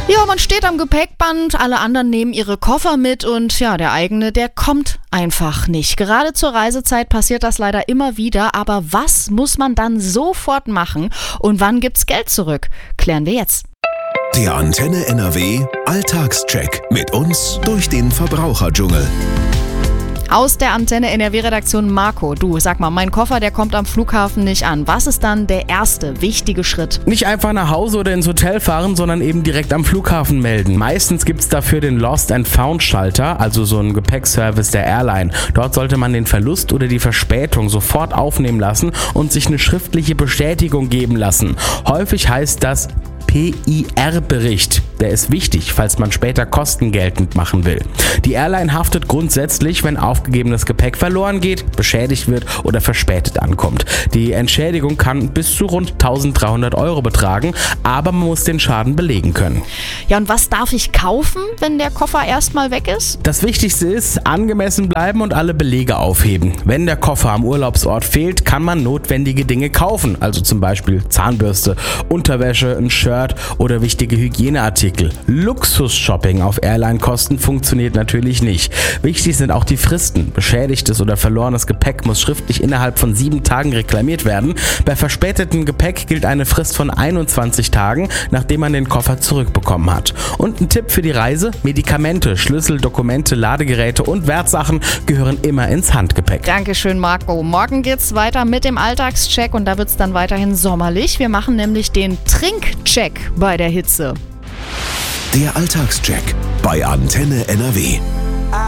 Ja, man steht am Gepäckband, alle anderen nehmen ihre Koffer mit und ja, der eigene, der kommt einfach nicht. Gerade zur Reisezeit passiert das leider immer wieder, aber was muss man dann sofort machen und wann gibt's Geld zurück? Klären wir jetzt. Der Antenne NRW Alltagscheck mit uns durch den Verbraucherdschungel. Aus der Antenne NRW-Redaktion Marco. Du, sag mal, mein Koffer, der kommt am Flughafen nicht an. Was ist dann der erste wichtige Schritt? Nicht einfach nach Hause oder ins Hotel fahren, sondern eben direkt am Flughafen melden. Meistens gibt es dafür den Lost and Found Schalter, also so einen Gepäckservice der Airline. Dort sollte man den Verlust oder die Verspätung sofort aufnehmen lassen und sich eine schriftliche Bestätigung geben lassen. Häufig heißt das PIR-Bericht. Der ist wichtig, falls man später Kosten geltend machen will. Die Airline haftet grundsätzlich, wenn aufgegebenes Gepäck verloren geht, beschädigt wird oder verspätet ankommt. Die Entschädigung kann bis zu rund 1.300 € betragen, aber man muss den Schaden belegen können. Ja, und was darf ich kaufen, wenn der Koffer erstmal weg ist? Das Wichtigste ist, angemessen bleiben und alle Belege aufheben. Wenn der Koffer am Urlaubsort fehlt, kann man notwendige Dinge kaufen, also zum Beispiel Zahnbürste, Unterwäsche, ein Shirt oder wichtige Hygieneartikel. Luxus-Shopping auf Airline-Kosten funktioniert natürlich nicht. Wichtig sind auch die Fristen. Beschädigtes oder verlorenes Gepäck muss schriftlich innerhalb von 7 Tagen reklamiert werden. Bei verspätetem Gepäck gilt eine Frist von 21 Tagen, nachdem man den Koffer zurückbekommen hat. Und ein Tipp für die Reise: Medikamente, Schlüssel, Dokumente, Ladegeräte und Wertsachen gehören immer ins Handgepäck. Dankeschön, Marco. Morgen geht's weiter mit dem Alltagscheck und da wird's dann weiterhin sommerlich. Wir machen nämlich den Trinkcheck bei der Hitze. Der Alltagscheck bei Antenne NRW.